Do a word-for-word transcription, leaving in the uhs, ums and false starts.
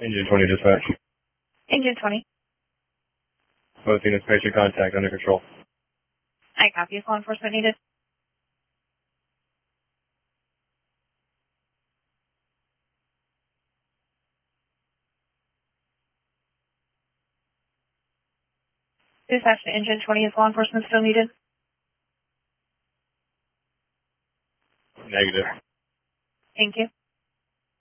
Engine twenty dispatch. Engine twenty. Both units patient contact under control. I copy. Is law enforcement needed? Dispatch to Engine twenty. Is law enforcement still needed? Negative. Thank you.